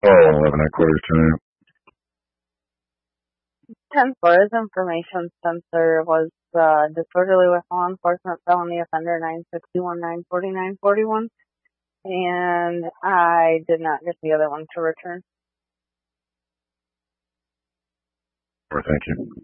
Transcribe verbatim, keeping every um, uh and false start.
Oh, eleven at quarters to nine. ten four is information sensor was uh, disorderly with law enforcement felony offender nine sixty-one nine forty-nine forty-one, and I did not get the other one to return. Or thank you.